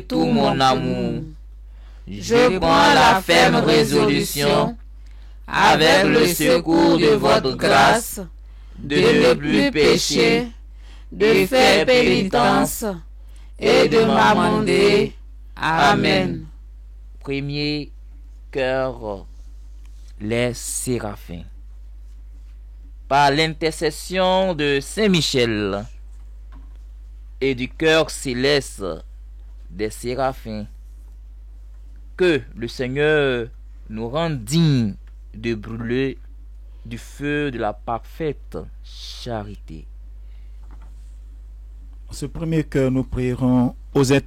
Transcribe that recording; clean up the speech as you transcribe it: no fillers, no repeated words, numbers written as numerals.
tout mon amour. Je prends la ferme résolution, avec le secours de votre grâce, de ne plus pécher, de faire pénitence et de m'amender. Amen. Premier cœur, les séraphins. Par l'intercession de Saint Michel et du cœur céleste des séraphins, que le Seigneur nous rende dignes de brûler du feu de la parfaite charité. Ce premier cœur, nous prierons aux